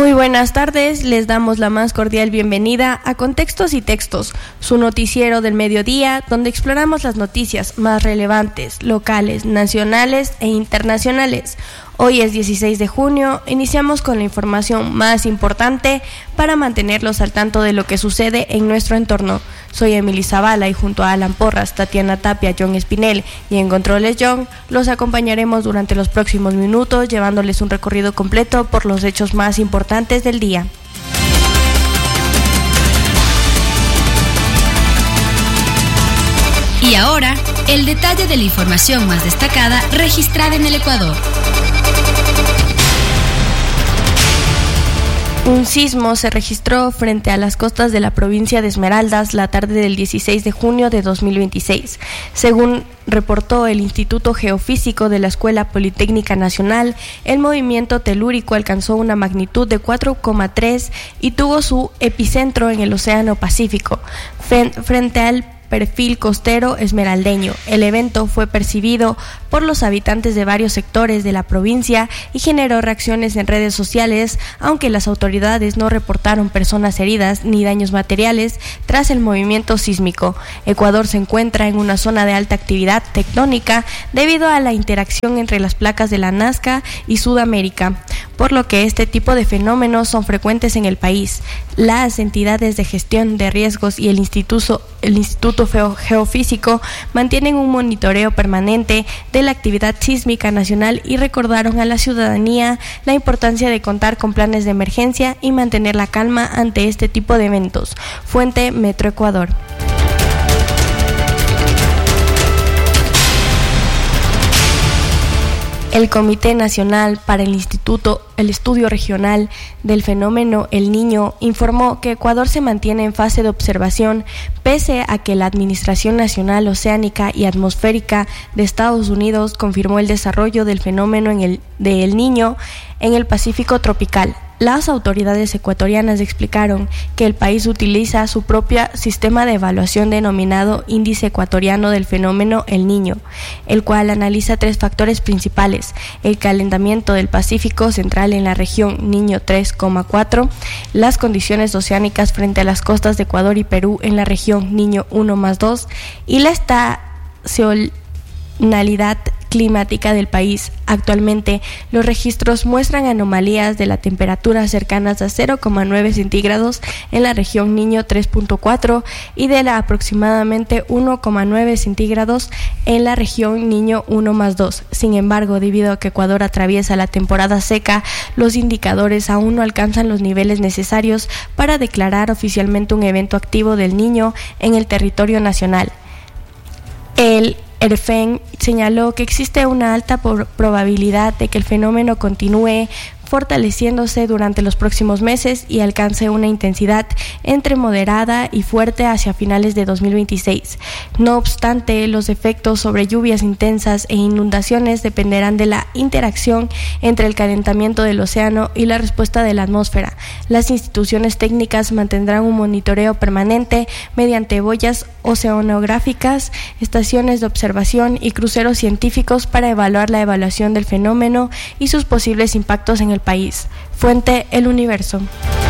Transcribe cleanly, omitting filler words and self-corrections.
Muy buenas tardes, les damos la más cordial bienvenida a Contextos y Textos, su noticiero del mediodía, donde exploramos las noticias más relevantes, locales, nacionales e internacionales. Hoy es 16 de junio, iniciamos con la información más importante para mantenerlos al tanto de lo que sucede en nuestro entorno. Soy Emily Zavala y junto a Alan Porras, Tatiana Tapia, John Espinel y en Controles John, los acompañaremos durante los próximos minutos llevándoles un recorrido completo por los hechos más importantes del día. Y ahora, el detalle de la información más destacada registrada en el Ecuador. Un sismo se registró frente a las costas de la provincia de Esmeraldas la tarde del 16 de junio de 2026. Según reportó el Instituto Geofísico de la Escuela Politécnica Nacional, el movimiento telúrico alcanzó una magnitud de 4,3 y tuvo su epicentro en el Océano Pacífico, frente al perfil costero esmeraldeño. El evento fue percibido por los habitantes de varios sectores de la provincia y generó reacciones en redes sociales, aunque las autoridades no reportaron personas heridas ni daños materiales tras el movimiento sísmico. Ecuador se encuentra en una zona de alta actividad tectónica debido a la interacción entre las placas de la Nazca y Sudamérica, por lo que este tipo de fenómenos son frecuentes en el país. Las entidades de gestión de riesgos y el Instituto Geofísico mantienen un monitoreo permanente de la actividad sísmica nacional y recordaron a la ciudadanía la importancia de contar con planes de emergencia y mantener la calma ante este tipo de eventos. Fuente Metro Ecuador. El Comité Nacional para el Estudio Regional del Fenómeno El Niño informó que Ecuador se mantiene en fase de observación pese a que la Administración Nacional Oceánica y Atmosférica de Estados Unidos confirmó el desarrollo del fenómeno de El Niño en el Pacífico tropical. Las autoridades ecuatorianas explicaron que el país utiliza su propio sistema de evaluación denominado Índice Ecuatoriano del Fenómeno El Niño, el cual analiza tres factores principales: el calentamiento del Pacífico Central en la región Niño 3,4, las condiciones oceánicas frente a las costas de Ecuador y Perú en la región Niño 1+2 y la estacionalidad climática del país. Actualmente, los registros muestran anomalías de la temperatura cercanas a 0,9 centígrados en la región Niño 3.4 y de la aproximadamente 1,9 centígrados en la región Niño 1+2. Sin embargo, debido a que Ecuador atraviesa la temporada seca, los indicadores aún no alcanzan los niveles necesarios para declarar oficialmente un evento activo del Niño en el territorio nacional. El ERFEN señaló que existe una alta probabilidad de que el fenómeno continúe fortaleciéndose durante los próximos meses y alcance una intensidad entre moderada y fuerte hacia finales de 2026. No obstante, los efectos sobre lluvias intensas e inundaciones dependerán de la interacción entre el calentamiento del océano y la respuesta de la atmósfera. Las instituciones técnicas mantendrán un monitoreo permanente mediante boyas oceanográficas, estaciones de observación y cruceros científicos para evaluar la evaluación del fenómeno y sus posibles impactos en el país. Fuente El Universo.